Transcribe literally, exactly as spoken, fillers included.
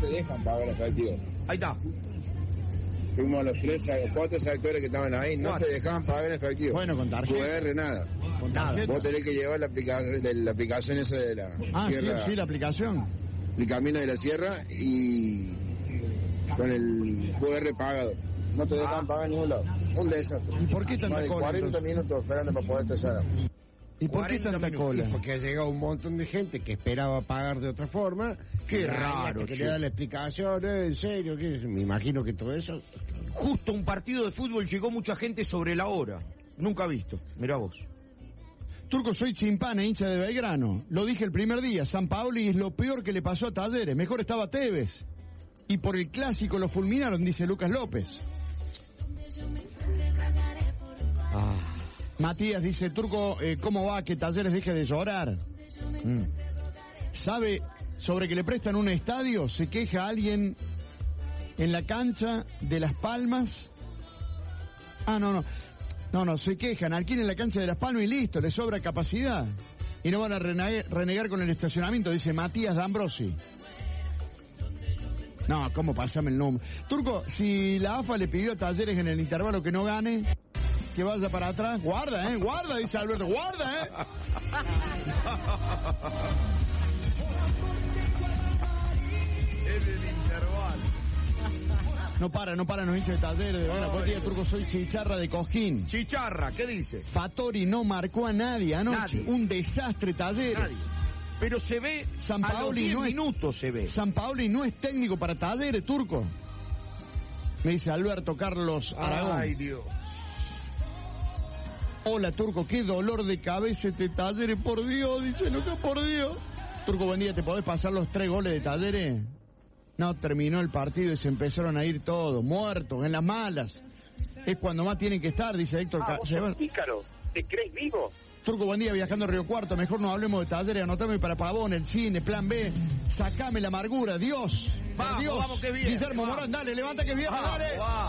dejan pagar efectivo. Ahí está. Fuimos los tres, los cuatro sectores que estaban ahí, no Cuatro. te dejaban pagar en efectivo. Bueno, con tarjeta. Q R, nada. Con tarjeta. Vos tenés que llevar la, aplica de la aplicación esa de la Ah, sí, sierra, sí, la aplicación. el camino de la sierra y con el Q R pagado. No te dejan pagar en ningún lado. Un desastre. ¿Y por qué tanta Más de cola, cuarenta entonces? minutos esperando para poder empezar. ¿Y por qué tanta minutos. cola? Porque ha llegado un montón de gente que esperaba pagar de otra forma. Qué Y raro, que che. le da la explicación, eh, en serio, ¿qué? Me imagino que todo eso. Justo un partido de fútbol llegó mucha gente sobre la hora. Nunca visto. Mirá vos. Turco, soy chimpana, hincha de Belgrano. Lo dije el primer día, San Paoli es lo peor que le pasó a Talleres. Mejor estaba Tevez. Y por el clásico lo fulminaron, dice Lucas López. Ah. Matías dice, Turco, eh, ¿cómo va que Talleres deje de llorar? Mm. ¿Sabe sobre que le prestan un estadio? ¿Se queja alguien en la cancha de Las Palmas? Ah, no, no. No, no, se quejan, alquilen la cancha de Las Palmas y listo, les sobra capacidad. Y no van a renegar, renegar con el estacionamiento, dice Matías D'Ambrosi. No, ¿cómo? Pásame el nombre. Turco, si la A F A le pidió a Talleres en el intervalo que no gane, que vaya para atrás, guarda, eh, guarda, dice Alberto, guarda, eh. En el intervalo. No para, no para, nos dice de Talleres, de verdad, buen día, Turco, soy Chicharra de Cosquín. Chicharra, ¿qué dice? Fatori no marcó a nadie anoche, Nadie. un desastre Talleres. Nadie. Pero se ve, San a los Paoli diez no es- minutos se ve. San Paoli no es técnico para Talleres, Turco. Me dice Alberto Carlos Aragón. Ay, Dios. Hola, Turco, qué dolor de cabeza este Talleres, por Dios, dice Lucas, por Dios. Turco, buen día, ¿te podés pasar los tres goles de Talleres? No, terminó el partido y se empezaron a ir todos, muertos, en las malas. Es cuando más tienen que estar, dice Héctor. Ah, Ca- vos se sos van- pícaro, ¿te crees vivo? Turco, buen día, viajando a Río Cuarto, mejor no hablemos de Talleres, anotame para Pavón, el cine, plan B, sacame la amargura, Dios. por Vamos, Dios. vamos, que viene, Guillermo vamos. Morán, dale, levanta que viene, Vamos, dale. vamos.